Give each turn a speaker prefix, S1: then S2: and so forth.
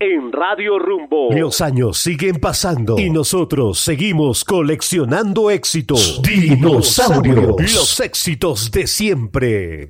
S1: en Radio Rumbo.
S2: Los años siguen pasando y nosotros seguimos coleccionando éxitos. Dinosaurios. Los éxitos de siempre.